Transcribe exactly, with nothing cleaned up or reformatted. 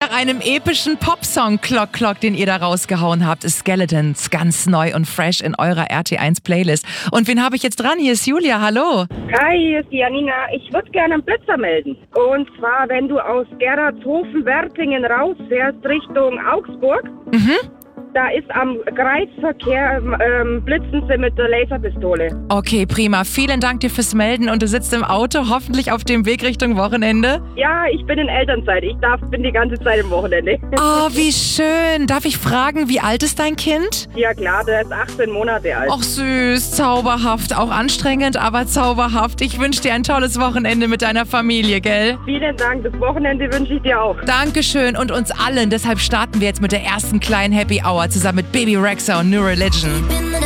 nach einem epischen Popsong Clock Clock, den ihr da rausgehauen habt. Skeletons, ganz neu und fresh in eurer R T eins Playlist. Und wen habe ich jetzt dran? Hier ist Julia, hallo. Hi, hier ist die Janina. Ich würde gerne einen Blitzer melden. Und zwar, wenn du aus Gerardshofen-Wertingen rausfährst Richtung Augsburg, Mhm. da ist am Kreisverkehr, ähm, blitzen sie mit der Laserpistole. Okay, prima. Vielen Dank dir fürs Melden und du sitzt im Auto, hoffentlich auf dem Weg Richtung Wochenende. Ja, ich bin in Elternzeit. Ich darf, bin die ganze Zeit im Wochenende. Oh, wie schön. Darf ich fragen, wie alt ist dein Kind? Ja klar, der ist achtzehn Monate alt. Ach süß, zauberhaft, auch anstrengend, aber zauberhaft. Ich wünsche dir ein tolles Wochenende mit deiner Familie, gell? Vielen Dank, das Wochenende wünsche ich dir auch. Dankeschön und uns allen. Deshalb starten wir jetzt mit der ersten kleinen Happy Hour zusammen mit Baby Rexha und New Religion.